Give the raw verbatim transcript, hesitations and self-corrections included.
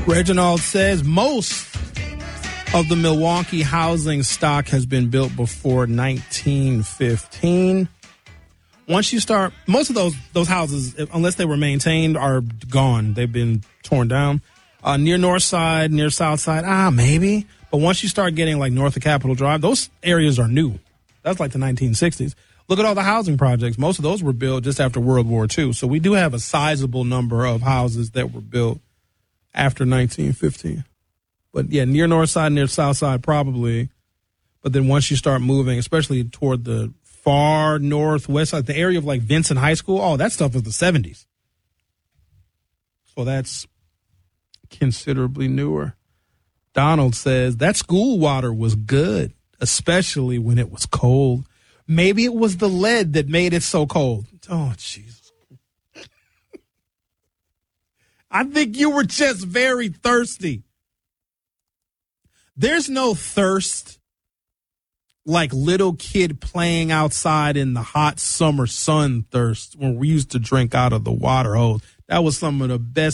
Reginald says most of the Milwaukee housing stock has been built before nineteen fifteen. Once you start, most of those those houses, unless they were maintained, are gone. They've been torn down. Uh, near North Side, near South Side, ah, maybe. But once you start getting like north of Capitol Drive, those areas are new. That's like the nineteen sixties. Look at all the housing projects. Most of those were built just after World War Two. So we do have a sizable number of houses that were built after nineteen fifteen. But yeah, near North Side, near South Side, probably. But then once you start moving, especially toward the far northwest side, the area of like Vincent High School, oh, that stuff was the seventies. So that's considerably newer. Donald says that school water was good, especially when it was cold. Maybe it was the lead that made it so cold. Oh, Jesus. I think you were just very thirsty. There's no thirst like little kid playing outside in the hot summer sun thirst when we used to drink out of the water hose. That was some of the best